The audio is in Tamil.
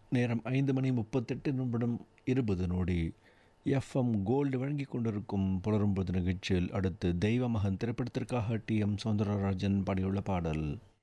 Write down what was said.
நேரம் 5:38:20 எஃப்எம் கோல்டு வழங்கிக் கொண்டிருக்கும் புலரும்பொழுது நிகழ்ச்சியில் அடுத்து தெய்வ மகன் திரைப்படத்திற்காக டி எம் சௌந்தரராஜன் பாடியுள்ள பாடல்.